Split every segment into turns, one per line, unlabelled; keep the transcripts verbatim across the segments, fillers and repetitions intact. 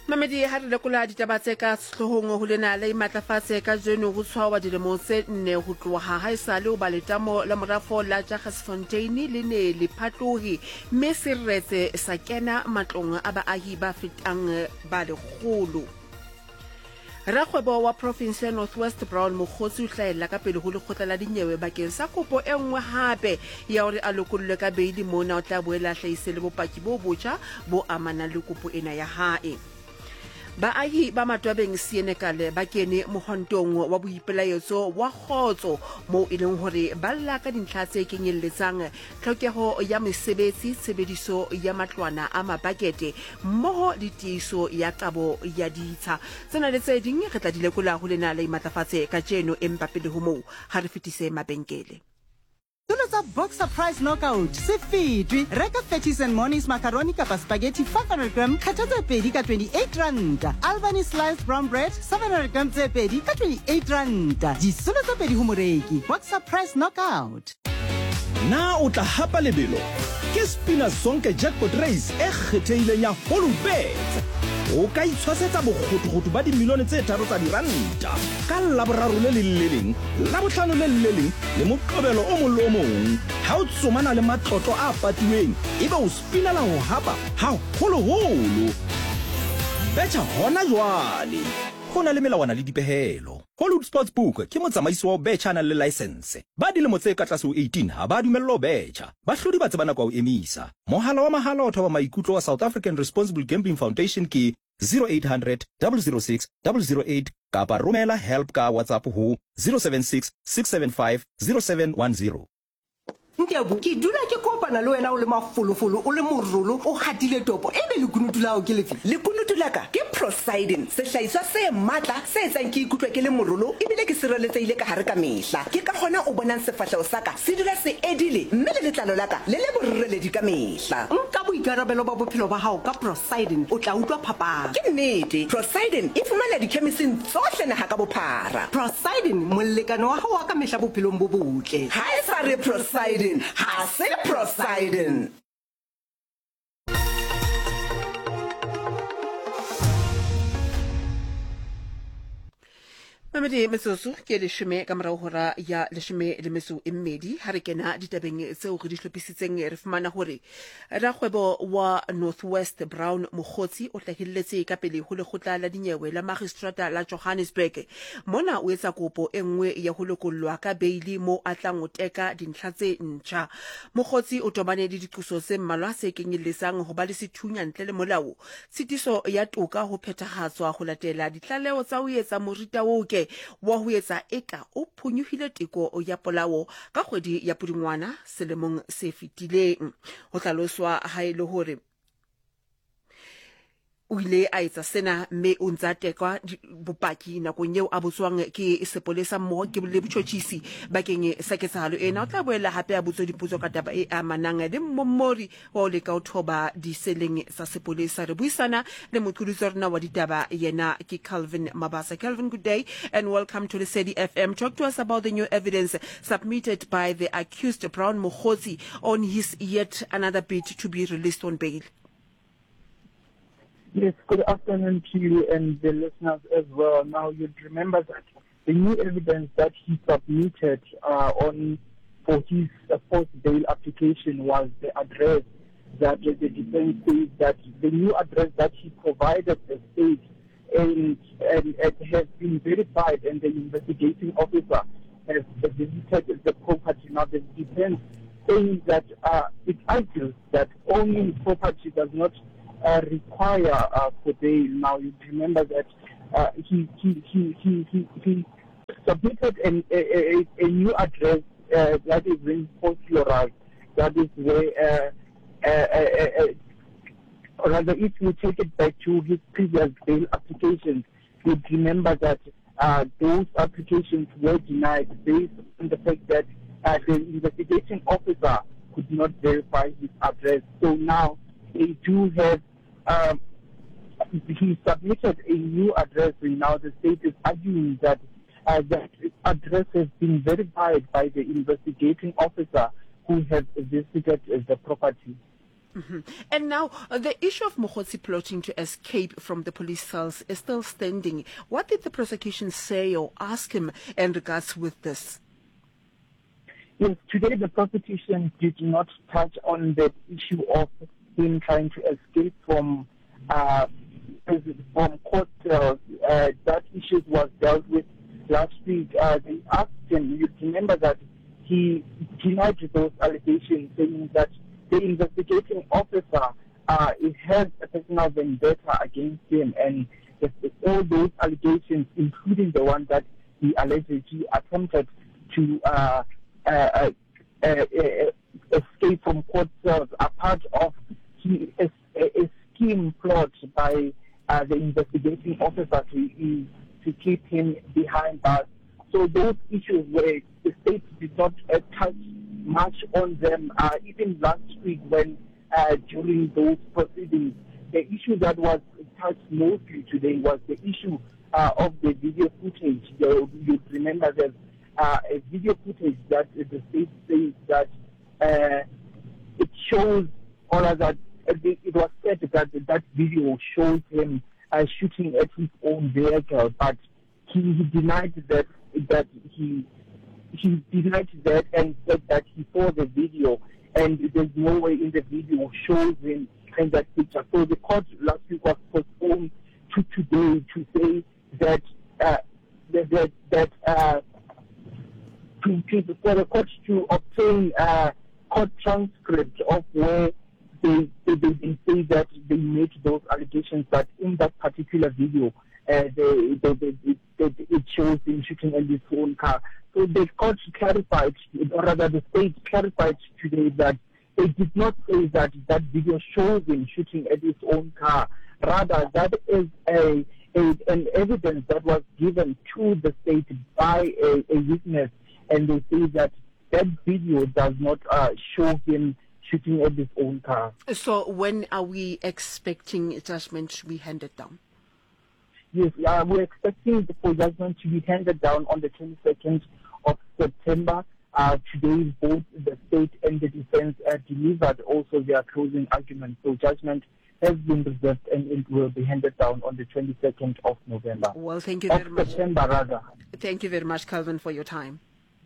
Mamedi ha re lekola ditaba tse ka sehlohong ho lena le matlafatse ka jeno ho tshwawa dilemo tse nne ho tloha ha esale o ba letamo la morafo la Jagersfontein le ne le phatlohi mme se retse sa kena matlong a baahi ba fetang ba lekgolo. Rakgwebo wa province ya North West Brown Mokgotsi o hlaela ka pele ho lekgotla la dinyewe bakeng sa kopo e nngwe hape ya hore a lokollwe ka beili mona o tla boela hlahise le bopaki bo botjha bo amanang le kopo ena ya hae. Baahi ba Matwabeng Senekal ba kene mohontong wa boipelaetso wa kgotso moo e leng hore ba lla ka dintlha tse kenyelletsang tlhokeho ya mesebetsi, tshebediso ya matlwana a mabakete mmoho le tiiso ya kabo ya ditsha. Tsena le tse ding re tla di lekola ho lena le matlafatse ka jeno empa pele ho moo ha re fetise mabenkele.
Tulo tsa Boxer Price Knockout se fetwe. Reka Fatties and Monies macaroni kapa spaghetti five hundred gram kgetho tse pedi ka twenty-eight rand. Albany sliced brown bread seven hundred gram tse pedi ka twenty-eight rand. Disolo tse pedi ho moreki. Boxer Price Knockout.
Na o tla hapa lebelo ke Spina Zonke jackpot race e kgetheileng ya Holubet. O ka itshwasetsa bokgotokgoto ba dimilione tse tharo tsa diranta ka laboraro le le leng la botlhano le le leng le moqobelo o mong le o mong ha o tsomana le matlotlo a patiweng ebe o spinela ho hapa ha holoholo. Betha hona jwale ho na le melawana le dipehelo. Hollywood Sportsbook ke motsamaisi wa betcha na le license. Ba dilemo tse ka tlase ho eighteen ha ba dumellwa betcha. Ba hlodi ba tsebana kwa o emisa. Mohala wa mahala o thoba maikutlo wa South African Responsible Gambling Foundation ke zero eight hundred, double oh six, double oh eight kapa romela help ka WhatsApp ho zero seven six, six seven five, zero seven one zero.
Ntiabu ki dula ke kopana le wena o le mafolofolo o le morolo o hatile topo ebe le kunutu la o ke lefi le kunutu la ka ke Prosidin se hlaiswa se matla se etsang ke ikutlwa ke le morolo ebile ke sireletsehile ka hare ka mehla ke ka hona o bonang sefahlao sa ka se dula se edile mme le letlalo la ka le le borreledi ka mehla
Nka boikarabelo ba bophelo ba hao ka Prosidin o tla utlwa phapang.
ke nnete Prosidin e fumana di-chemising tsohle naha ka bophara.
Prosidin molekane wa hao wa ka mehla bophelong bo botle.
Ha e sa re Prosidin ha se Prosidin.
Mamedi metsoso ke leshome ka morao hora ya leshome le metso e mmedi ha re kena ditabeng tseo re di hlophisitseng re fumana hore rakgwebo wa North West Brown Mokgotsi o hlahelletse ka pele ho lekgotla la dinyewe la Magistrata la Johannesburg mona o etsa kopo e nngwe ya ho lokollwa ka beili mo a tlang o teka dintlha tse ntjha. Mokgotsi o tobane le diqoso tse mmalwa se kenyelletsang ho ba le sethunya ntle le molao, tshitiso ya toka ho phethahatswa ho latela ditlaleo tsa ho etsa morita o ke wa ho etsa eka o phonyuhile teko ya polao ka kgwedi ya Pudungwana selemong se fetileng. Ho hlaloswa ha ile hore o ile a etsa sena mme o ntsa tekwa bopaki nakong eo a botswang ke sepolesa mmoho ke le botjhotjhisi bakeng sa ketsahalo ena. O tla boela hape a botswa dipotso ka taba e amanang le mmomori wa o leka o thoba diseleng sa sepolesa. Re buisana le moqolotsi rona wa ditaba yena ke Calvin Mabasa. Calvin, good day and welcome to the Lesedi F M. Talk to us about the new evidence submitted by the accused Brown Mokgotsi on his yet another bid to be released on bail.
Yes, good afternoon to you and the listeners as well. Now, you'd remember that the new evidence that he submitted uh, on for his uh, post bail application was the address that uh, the defense says that the new address that he provided the state and, and it has been verified, and the investigating officer has visited the property. Now, the defense saying that uh, it argues that owning property does not Uh, require uh, for bail. Now you remember that uh, he, he, he, he, he, he submitted an, a, a, a new address uh, that is in Port Floral. That is where, uh, uh, uh, uh, or rather, if you take it back to his previous bail applications, you remember that uh, those applications were denied based on the fact that uh, the investigating officer could not verify his address. So now they do have, um, he submitted a new address, and now the state is arguing that uh, that address has been verified by the investigating officer who has visited uh, the property.
Mm-hmm. And now uh, the issue of Mokgotsi plotting to escape from the police cells is still standing. What did the prosecution say or ask him in regards with this?
Yes, today the prosecution did not touch on the issue of him trying to escape from uh, from court cells. Uh, that issue was dealt with last week. Uh, they asked him, you remember that he denied those allegations, saying that the investigating officer uh, it has a personal vendetta against him, and the, all those allegations, including the one that he allegedly attempted to uh, uh, uh, uh, uh, escape from court cells, are part of he, a, a scheme plot by uh, the investigating officer to, to keep him behind bars. So those issues where the state did not uh, touch much on them, uh, even last week when uh, during those proceedings, the issue that was touched mostly today was the issue uh, of the video footage. You, you remember there's uh, a video footage that the state says that uh, it shows, or that uh, it was said that that video shows him uh, shooting at his own vehicle, but he, he denied that that he he denied that and said that he saw the video and there's no way in the video shows him in that picture. So the court last week was postponed to today to say that uh, that that, that uh, to, to, for the court to obtain a court transcript of where they, they, they say that they made those allegations, that in that particular video uh, they, they, they, they, it shows him shooting in his own car. So the court clarified, or rather the state clarified today that they did not say that that video shows him shooting at his own car. Rather, that is a, a an evidence that was given to the state by a, a witness, and they say that that video does not uh, show him shooting at his own car.
So when are we expecting judgment to be handed down?
Yes, uh, we're expecting the judgment to be handed down on the twenty-second of September. Uh, today, both the state and the defense uh, delivered also their closing argument. So judgment has been reserved and it will be handed down on the twenty-second of November.
Well, thank you
of
very much.
September, rather.
Thank you very much, Calvin, for your time.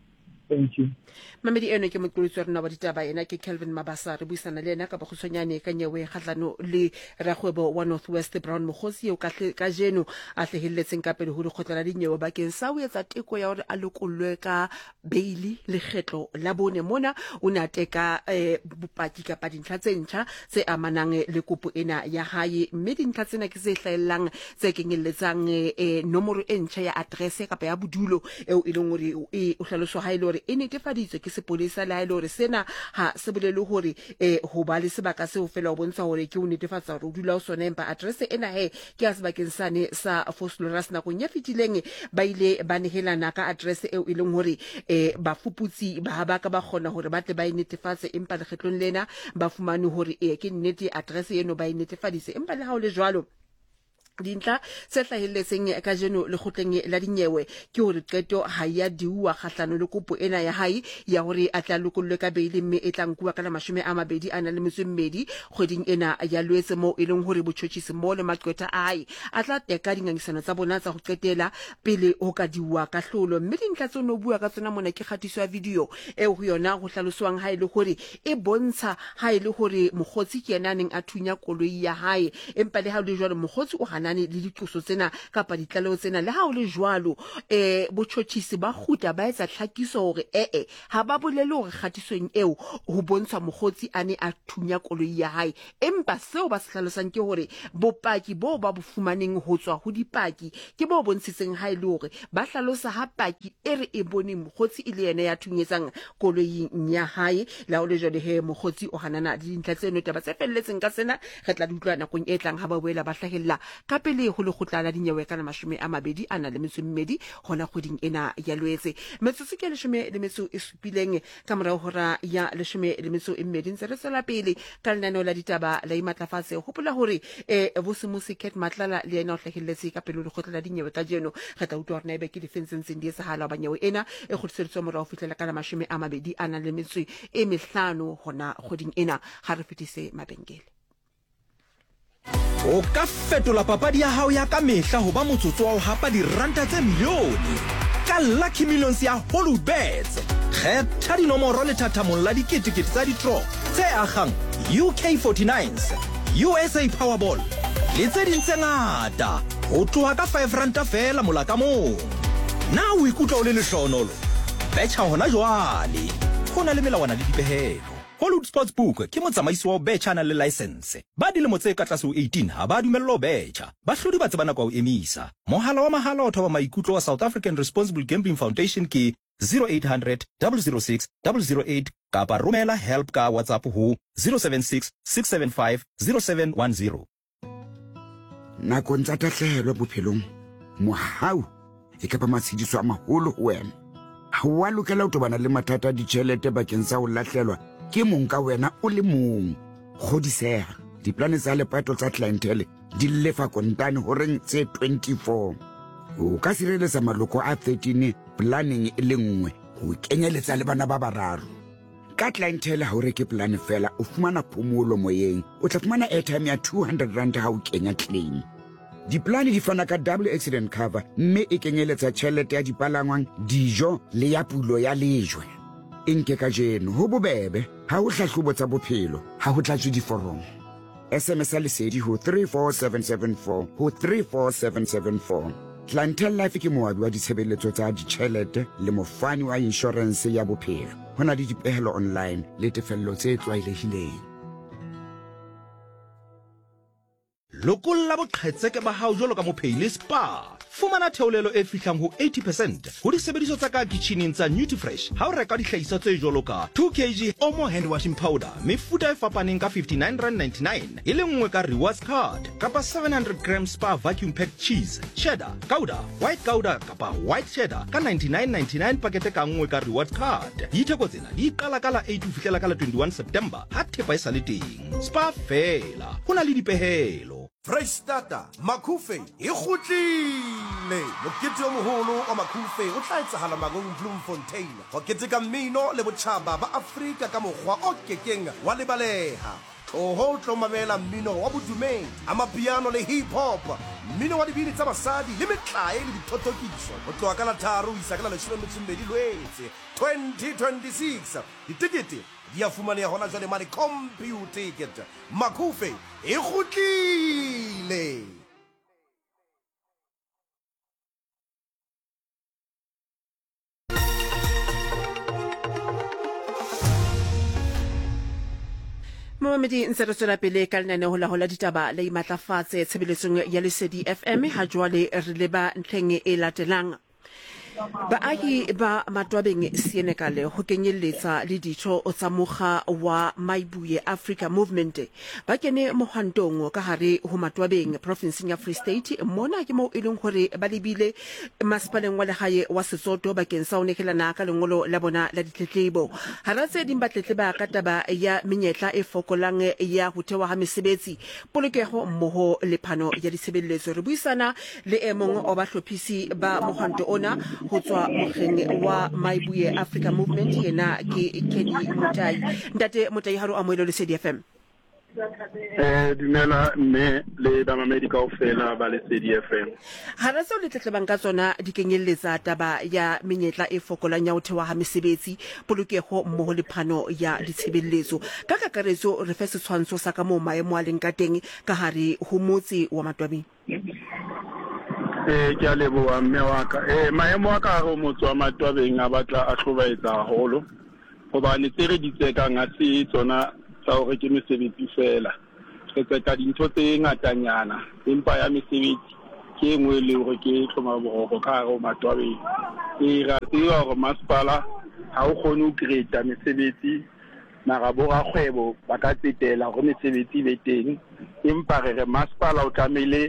Thank you.
Mamedi eno ke motlolotsi rona wa ditaba ena ke Calvin Mabasa re buisana le ena ka bogosonyane ka nyewe kgatlano le ragwebo wa Northwest Brown Mokgotsi o ka ka jeno a tlehelletseng ka pele ho dikgotla la dinyewe bakeng sa o etsa teko ya hore a lokollwe ka beili le kgetlo la bone mona o na teka bopaki ka pa dintlha tse ntjha tse amanang le kopo ena ya hae mme dintlha tsena ke tse hlaellang tse kenyelletsang nomoro e ntjha ya address ka pa ya bodulo eo e leng hore e o hlaloso ha ile hore e netefaditswe ke sepolesa la ile hore sena ha se bolele hore eh ho ba le sebaka se o fela o bontsha hore ke o netefatsa hore o dula o sona empa address ena he ke ya sebakeng sane sa Vosloorus na go nya fitileng ba ile ba nehelana ka address eo e leng hore eh ba fuputsi ba ba ka ba khona hore ba tle ba netefatse empa le kgetlong lena ba fumane hore eh ke nnete address eno ba netefaditse empa le ha o le jwalo dintlha tse hlahelletseng ka jeno le khotleng la dinyewe ke hore qeto ha ya diwa kgahlano le kopo ena ya hae ya hore a tla lokollwe ka beile mme e tlang kuwa ka la mashome a mabedi ana le metso mmedi kgweding ena ya lwetse mo e leng hore botjhotjhisi mo le maqwetha a hae a tla teka dingangisano tsa bona tsa go qetela pele o ka diwa ka hlolo mme dintlha tse no bua ka tsona mona ke khatiso ya video e ho yona go hlaloswang ha ile hore e bontsha ha ile hore Mokgotsi ke yena neng a thunya koloi ya hae empa le ha le jwalo Mokgotsi o hana le ditloso tsena kapa ditlaleho tsena le ha o le jwalo eh botjhotjhisi ba khuta ba etsa tlhakiso hore eh eh ha ba bolele hore kgatisong eo ho bontsha Mokgotsi a ne a thunya koloi ya hae empa seo ba se hlalosang ke hore bopaki bo ba bo fumaneng ho tswa ho dipaki ke bo bontshitseng ha ile hore ba hlalosa ha paki e re e boneng Mokgotsi ile yena ya thunyetsang koloi ya hae la o le jwale he Mokgotsi o hanana dintlha tseno taba tse felletseng ka sena re tla di utlwa nakong e tlang ha ba boela ba hlahella ka tswela pele go le gotla la dinyewe kana mashome a mabedi ana le metso mmedi hona kgweding ena ya Lwetse metsotso ke leshome le metso e supileng ka morao hora ya leshome le metso e mmedi ntse re tswela pele ka lenaneo la ditaba la imatlafatse hopola hore e bosemusi Kate Matlala le yena o hlahelletse ka pele le gotla la dinyewe ka jeno re tla utlwa rena e be ke difentseng di sa hala ba nyewe ena e khotseditswe morao fitlela kana mashome a mabedi ana le metso e mehlano hona kgweding ena ha re fetise mabenkele
o ka fetola papadi ya hao ya ka mehla ho ba motsotso wa ho hapa diranta tse milione ka Lucky Millions ya Holubets kgetha dinomoro le thathamong la diketekete tsa di-draw tse agang U K forty-nines U S A Powerball le tse ding tse ngata ho tloha ka five ranta fela mola ka mong na o ikutlwa o le lehlohonolo betcha hona jwale ho na le melawana le dipehelo Hollywood Sportsbook ke motsamaisi wa betcha na le license ba dilemo tse ka tlase ho eighteen ha ba dumellwa ho betcha ba hlodi ba tsebana kwa ho emisa mohala wa mahala o thoba maikutlo wa South African Responsible Gambling Foundation ke zero eight hundred, zero zero six, zero zero eight kapa romela help ka WhatsApp ho zero seven six, six seven five, zero seven one zero.
Nakong tsa tahlehelo bophelong mohau e ka ba matshidiso a maholo ho wena ha wa lokela ho tobana le mathata a ditjhelete bakeng sa ho lahlelwa ke mong ka wena o le mong godiseha diplane tsa lepato tsa clientele di lefa kontane ho reng tse twenty-four o ka sireletsa maloko a thirteen planning e le nngwe ho kenyeletsa le bana ba bararo ka clientele ha o reke plan fela o fumana phomolo moyeng o tla fumana airtime ya two hundred rand ha o kenya claim diplane di fana ka double accident cover mme e kenyeletsa tjhelete ya dipalangwang dijo le ya pulo ya lejwe inke ka jeno ho bobebe ha o hlahlobo tsa bophelo ha ho tlatswe diforomo S M S lesedi ho three four seven seven four ho three four seven seven four Clientele Life ke moabi wa ditshebeletso tsa ditjhelete le mofani wa insurance ya bophelo hona le dipehelo online le tefello tse tlwaelehileng
lokolla boqhetseke ba hao jwalo ka mophehile spa fumana theolelo e fihlang ho eighty percent ho disebediso tsa ka kitcheneng tsa Nutrifresh ha o reka dihlahiswa tse jwalo ka two kilograms Omo hand washing powder mefuta e fapaneng ka fifty-nine rand ninety-nine e le nngwe ka rewards card kapa seven hundred grams Spa vacuum packed cheese cheddar gouda white gouda kapa white cheddar ka ninety-nine ninety-nine pakete ka nngwe ka rewards card ditheko tsena di qala ka la eight ho fihlela ka la twenty-one September ha thepa e sa le teng Spa fela hona le dipehelo
Freistata Makhufe e kgutlile mokete o moholo wa Makhufe o tla etsahala Magong Bloemfontein go keteka mmino le botjhaba ba Afrika ka mokgwa o kekeng wa lebaleha o ho tlo mamela mmino wa bodumeng amapiano le hip hop mmino wa dibini tsa basadi le metlae le dithothokiso go tloa ka la tharo isa ka la leshome metsombedi Lwetse twenty twenty-six ditikete di a fumaneha hona jwale mane computer ticket Makhufe e kgutlile
Mohamedi ntse re tswela pele ka lenaneo la hola ditaba la imatlafatse tshebeletsong ya Lesedi F M ha jwale re leba ntlheng e latelang Baahi ba Matwabeng Senegal ho kenyeletsa le ditho tsa mokga wa Maibuye Africa Movement ba kene mohwantong ka hare ho Matwabeng province ya Free State mona ke mo e leng hore ba lebile masepaleng wa lehae wa Sesotho bakeng sa ho nekelana ka lengolo la bona la ditletlebo hara tse ding batletleba ka taba ya menyetla e fokolang ya ho thewa ha mesebetsi polokeho mmoho le phano ya ditshebeletso re buisana le emong o ba hlophisi ba mohwanto ona ho tswa mokgeng wa Maibuye Africa Movement yena ke Kenny Mutai ntate Mutai ha ro amoelo le C D F M
eh dumela mme le ba mamedi kaofela ba le C D F M
ha ra se le tletlebang ka tsona di kenyeletsa taba ya menyetla e fokolang ya ho thewa ha mesebetsi polokeho mmoho le phano ya ditshebeletso ka kakaretso re fe setshwantsho sa ka mo maemo a leng ka teng ka hare ho motse wa Matwabeng
eh ke a leboha mme wa ka eh maemo a ka go motse wa Matwabeng a batla a hlobaetsa haholo hobane tsere di tseka nga se tsona tsa hore ke mesebetsi fela re tseka dintho tse ngatanyana empa ya mesebetsi ke engwe le hore ke tlhoma boroko ka go Matwabeng e ra tseba hore masipala ha o kgone ho create mesebetsi mara bo ra kgwebo ba ka tsetela hore mesebetsi le teng empa re re masipala o tlamele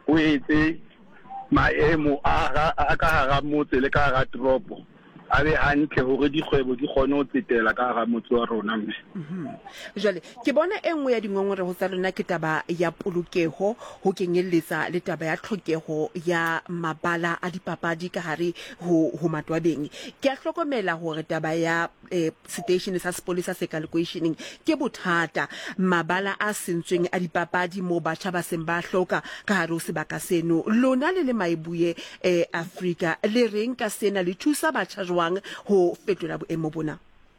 o etse maemo a ka hara motse le ka hara tropo a be hantle hore dikgwebo di kgone ho tsetela ka hara motse wa rona mme.
Jwale ke bona e nngwe ya dingongorego tsa lona ke taba ya polokeho ho kenyelletsa le taba ya tlhokeho ya mabala a dipapadi ka hare ho ho matwabeng. Ke a hlokomela hore taba ya eh, station sa sepolesa se ka locationing ke bothata, mabala a sentsweng a dipapadi mo batjha ba seng ba hloka ka hare ho sebaka seno. Lona le le maibuye eh, Africa le reng ka sena le thusa batjha jwang ho fetola boemo bona?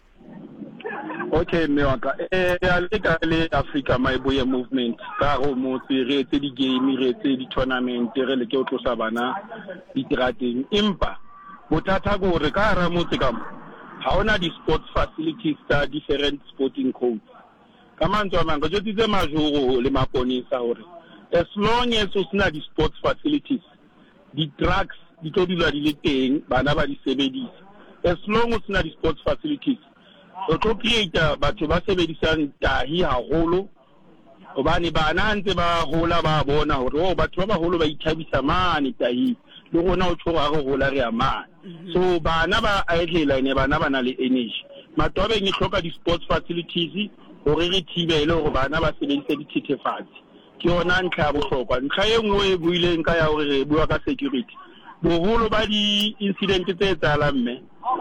Okay, mewaka eh le ka le Africa Maibuye movement ka go motse re etse di game re etse di tournament re le ke o tlosa bana diterateng, empa bothata go re ka ra motse ka ha ona di sports facilities tsa different sporting codes. Ka mantswe a mang go tshotse majoro le maponisa hore as long as o sena di sports facilities di drugs di tlo dula di le teng, bana ba di sebedisa. As long as o sena di sports facilities o tlo create batho ba sebedisang tahi haholo, hobane bana ntse ba hola ba bona hore o batho ba baholo ba ithabisa mane tahi le gona o tshwara go hola re amana. So bana ba aetlela ne bana bana le energy. Matwabeng e hloka di sports facilities hore re thibele hore bana ba sebedise dithethefatsi. Ke yona ntlha ya bohlokwa. Ntlha e nngwe e buileng ka ya hore re bua ka security, boholo ba di incident tse etsahalang mme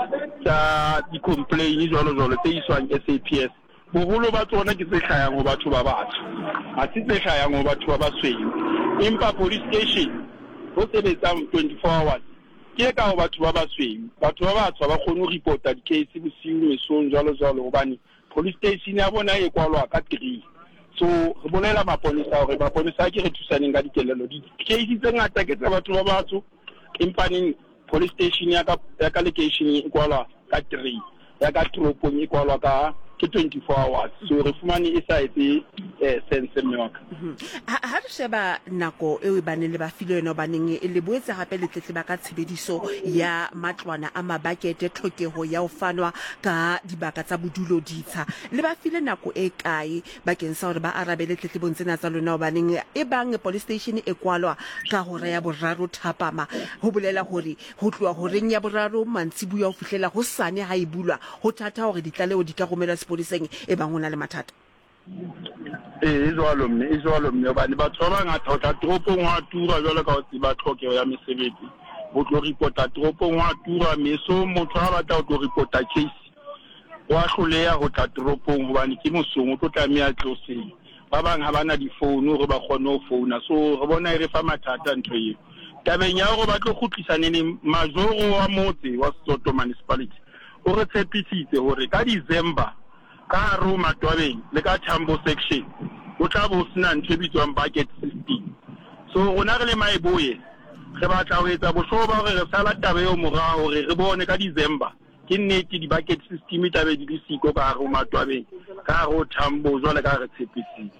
tsa di complain jwalo jwalo tse iswang S A P S, boholo ba tsona ke tse hlayang ho batho ba batsho, ha se tse hlayang ho batho ba basweu. Empa police station ho sebetsang twenty-four hours ke ka ho batho ba basweu, batho ba batsho ba kgone ho reporta di-case bosiu mesong jwalo jwalo hobane police station ya bona e kwalwa ka three. So re bolela maponisa hore maponisa ke re thusaneng ka dikelello, di-case tse ngata ke tsa batho ba batsho, empa neng police station ya ka ya ka location e kwalwa ka three, ya ka tropong e kwalwa ka ke twenty-four hours. So re fumane e sa etse eh sense mmewaka.
Ha re sheba nako e ba ne le ba filo yona ba neng e le boetse hape le tletleba ka tshebediso ya matlwana a mabakete, tlhokeho ya ho fanwa ka dibaka tsa bodulo ditsha, le ba file nako e kae bakeng sa hore ba arabele tletlebong tsena tsa lona ba neng e bang police station e kwalwa ka hora ya boraro thapama, ho bolela hore ho tloa horeng ya boraro mantsibuya ho fihlela ho sane ha e bulwa ho thata hore ditlaleo di ka romela sepoleseng e bang hona le mathata?
Eh izwalo mme izwalo mme bana ba tsoba ngata o tla tropong wa tura jwalo ka o tsiba tlhokeho ya mesebetsi, o tlo reporta tropong wa tura meso motho a batla o tlo reporta case wa hloleha ho tla tropong hobane ke mosong o tlo tlameha tloseng, ba bang ha bana di phone hore ba kgone ho founa. So re bona e re fa mathata ntho eo. Tabeng ya hore ba tlo kgutlisane ne majoro wa motse wa Soto municipality o re tshepisitse hore ka December ka ro matwabeng le ka Tambo section o tla bo sena ntho e bitswang bucket system. So rona re le Maibuye re batla ho etsa bohloba hore re sala tabe yo morao hore re bone ka December ke nnete di bucket system tabe di le siko ka ro matwabeng ka ro Tambo jwale ka re tshepisitse.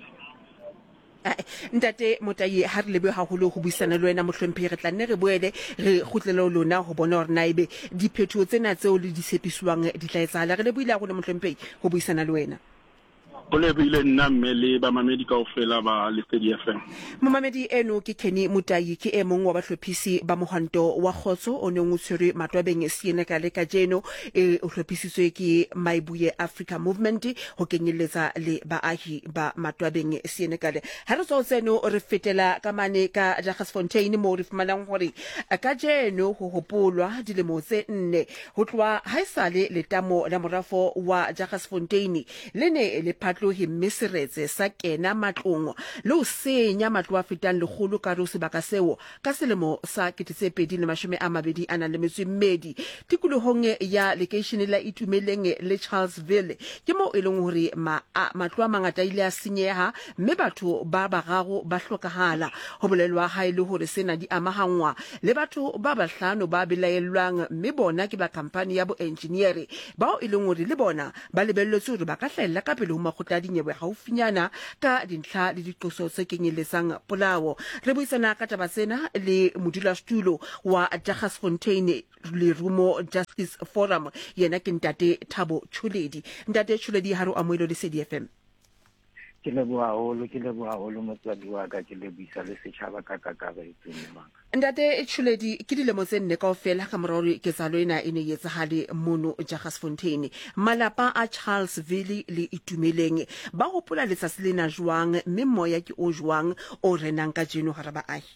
Ntate Motayi ha re lebe haholo ho buisana le wena mohlomphehi, re tla nne re boele re kgutlele lona ho bona hore na ebe diphetho tsena tseo le disepisuwang di tla etsahala. Re lebohile ha rona mohlomphehi ho buisana le wena.
O lebile nna mme le ba mamedi kaofela ba Lesedi F M.
Momamedi eno ke Kenny Motayi, ke e mong wa bahlophisi ba mohwanto wa Khotso o neng o tshwere matwabeng Senekal ka jeno e o hlophisitswe ke Maibuye Africa Movement ho kenyelletsa le baahi ba matwabeng Senekal. Ha re tswa tseno re fetela ka mane ka Jagersfontein mo re fumanang hore ka jeno ho hopolwa dilemo tse nne ho tloa haesale letamo la morafo wa Jagersfontein le ne le tlohi Misiretse sa kena matlong le o senya matlo a fetang legolo ka ro sebaka seo ka selemo sa ketsetepedi le mashome a mabedi ana le metso mmedi tikolohong ya location la Itumeleng le Charlesville. Ke mo e leng hore matlo a mangata ile a senyeha mme batho ba bararo ba hlokahala, ho bolelwa ha ile hore sena di amahangwa le batho ba bahlano ba belaelwang mme bona ke ba company ya bo engineer bao e leng hore le bona ba lebelletswe hore ba ka hlella ka pele ho tla dinyewe haufinyana ka dintlha le diqoso tse kenyeletsang polao. Re buisana ka taba tsena le modulasetulo wa Jagersfontein le Rumo Justice Forum, yena ke Ntate Thabo Tshuledi. Ntate Tshuledi ha re amohelo Lesedi F M.
ke leboha haholo ke leboha haholo motswadi wa ka ke lebisa le setjhaba ka kakaretso maka
Ndate Tshuledi ke dilemo tse nne kaofela ka morao ke tsalo ena e ne etsagale mono Jagersfontein malapa a Charlesville le Itumeleng ba hopola letsatsi lena jwang mme moya ke o jwang o renang ka jeno ga ba ahi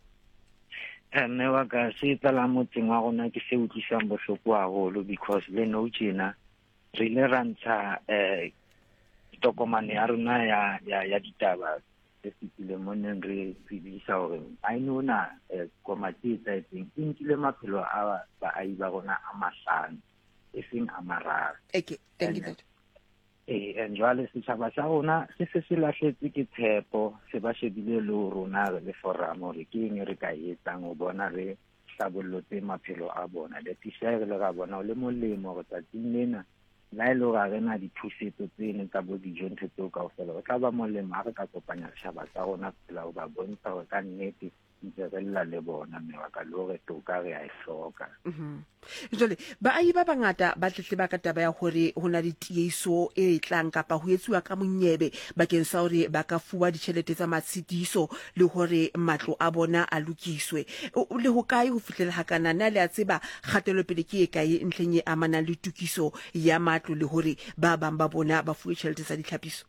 mme wa ka se tsala motseng wa rona ke se utlwisang bohloko haholo because le no tjena re le rantsha eh tokomane ya rona ya ya ya ditaba se fitile moneng re tsebisa hore a inona komati tsa etseng inkile maphelo a ba a iba rona a mahlano e seng a mararo
okay thank you that
eh njwale setjhaba sa rona se se se lahletse ke tshepo se ba shebile le rona le forum re ke eng re ka etsang o bona re hlabollotse maphelo a bona le tshere le ga bona le molemo go tsa tsena la ile ga rena dithusetso tsene tsa bo dijo ntse tso kaofela o tla ba molemo a re ka kopanya setjhaba sa rona tsela o ba bontsha go ka nnete ntse re lla le bona mme wa ka lo re toka re a ihloka
mhm jole ba ai ba bangata ba tletle ba ka taba ya hore hona le tieso e tlang kapa ho etsuwa ka monyebe bakeng sa hore ba ka fuwa ditjhelete tsa matshidiso le hore matlo a bona a lokiswe le ho kae ho fitlela hakana na le a tseba kgatelo pele ke e kae ntleng e amana le tukiso ya matlo le hore ba bang ba bona ba fuwe tjhelete sa ditlhapiso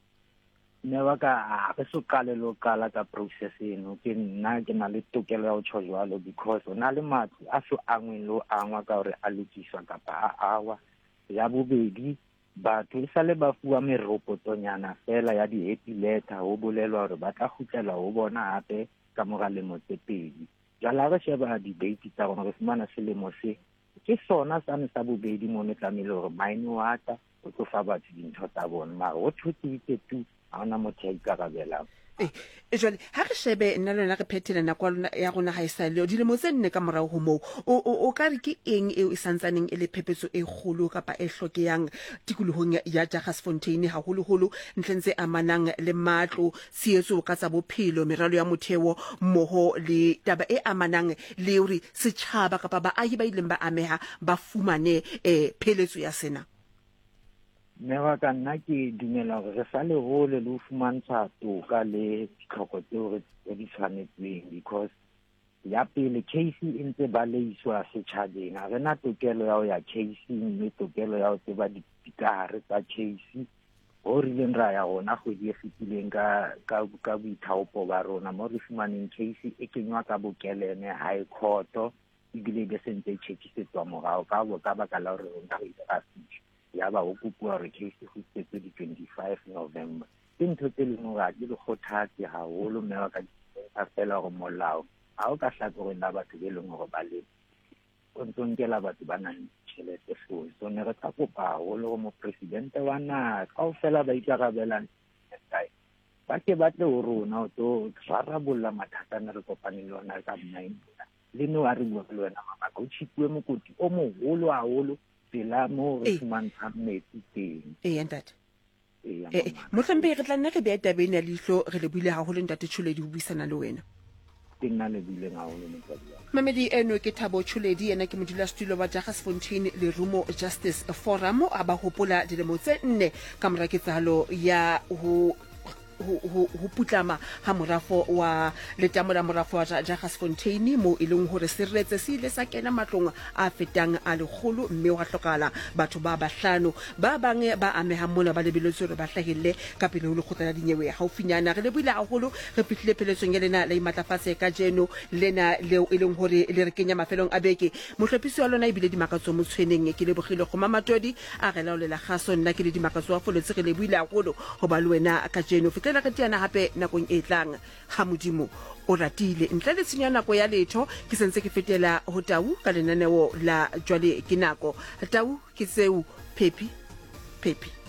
ne wa ka re so kale lo kala ka process eno ke nna ke na le tokelo ya ho tsho jwalo because ona le matlo a so angwe lo angwa ka hore a lokiswa kapa a awa ya bobedi batho e sale ba fuwa meropotonyana fela ya di happy letter ho bolelwa hore ba tla khutlela ho bona hape ka mora lemo tse pedi jala re sheba di date tsa rona re fumana selemo se ke sona sa ne sa bobedi mo ne tlamile hore mine water o tlo fa batho dintho tsa bona mara o thutitse tu ana motho a ikarabela
eh e jwale ha re shebe nna lona re phethela na kwa ya rona ha isa le dilemo tse nne ka morao ho mo o o ka re ke eng e o santsaneng e le phepetso e kgolo kapa e hlokeyang tikolohong ya Jagersfontein ha holo holo ntlentse amanang le matlo sietso ka tsa bophelo meralo ya motheo moho le taba e amanang le hore setjhaba kapa ba ahi ba ileng ba ameha ba fumane eh pheletso ya sena
me wa ka nna ke dumela gore re sa le hole le ho fumantsha toka le ditlhoko tseo re di tshwanetseng because ya pele case e ntse ba leiswa setjhabeng a rena tokelo ya ho ya case mme tokelo ya ho tseba dikahare tsa case ho rileng ra ya hona go di fitileng ka ka ka boithaopo ba rona mo re fumaneng case e kenywa ka bokelene high court e bile be sentse tshekisetswa morao ka bo ka baka la hore rona re ka fitla ya ba o kupua re case go tsetse di twenty-five November ke ntho tse le mo ga di le khothatse ha holo mme wa ka a fela go molao a o ka hlatsa gore la batho be leng gore ba le o ntsonkela batho ba nang tšhelete fo so ne re tla kopa holo go mo presidente wa na kaofela ba ikarabelana ba ke ba tle ho rona o to rarabolla mathata ne re kopane le ona ka nine le no a re bua le wena mama go tshipwe mokoti o mogolo haholo la mo re fumantsa metsi teng
eh ntate eh motlambe re tla nna re be tabeng ya lihlo re le buile haholo ntate Tshuledi ho buisana le wena
tena le buile haholo motswadi
Mamedi eno ke Thabo Tshuledi ena ke modula studio wa Jagersfontein le Rumo Justice Forum a ba hopola dilemo tse nne ka mora ketsahalo ya ho ho putlama ha morafo wa letamo la morafo wa Jagersfontein mo e leng hore seretse se ile sa kena matlong a fetang a legolo mme wa hlokala batho ba bahlano ba bang ba ameha mona ba lebeletse hore ba hlahelle ka pele ho lekgotla la dinyewe haufinyana re le buile haholo re fihlile pheletsong ya lena la imatlafatse ka jeno lena leo e leng hore le re kenya mafelong a beke mohlophisi wa lona e bile dimakatso mo tshweneng ke le bogile go mamatodi a re laolela khaso nna ke le dimakatso wa foletse re le buile haholo ho ba le wena ka jeno tlela ka tiana hape nakong e tlang ha modimo o ratile ntle le tshinya nako ya letho ke sentse ke fetela ho Tau ka lenaneo la jwale ke nako Tau ke tseu Pepi Pepi